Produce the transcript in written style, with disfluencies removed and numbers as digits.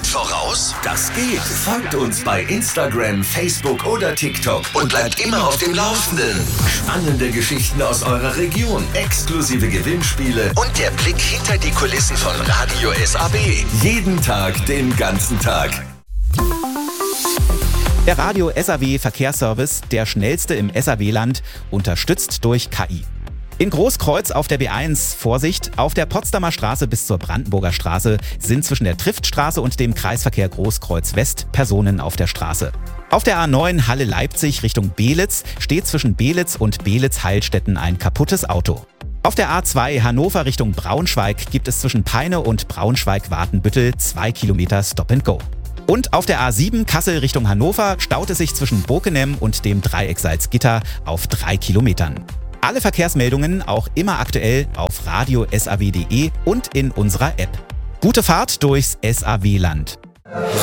voraus? Das geht. Folgt uns bei Instagram, Facebook oder TikTok und bleibt immer auf dem Laufenden. Spannende Geschichten aus eurer Region, exklusive Gewinnspiele und der Blick hinter die Kulissen von Radio SAB. Jeden Tag, den ganzen Tag. Der Radio SAW Verkehrsservice, der schnellste im SAW-Land, unterstützt durch KI. In Großkreuz auf der B1, Vorsicht, auf der Potsdamer Straße bis zur Brandenburger Straße sind zwischen der Triftstraße und dem Kreisverkehr Großkreuz West Personen auf der Straße. Auf der A9 Halle-Leipzig Richtung Beelitz steht zwischen Beelitz und Beelitz-Heilstätten ein kaputtes Auto. Auf der A2 Hannover Richtung Braunschweig gibt es zwischen Peine und Braunschweig-Watenbüttel 2 Kilometer Stop and Go. Und auf der A7 Kassel Richtung Hannover staut es sich zwischen Bokenem und dem Dreieck Salzgitter auf 3 Kilometern. Alle Verkehrsmeldungen auch immer aktuell auf radiosaw.de und in unserer App. Gute Fahrt durchs SAW-Land.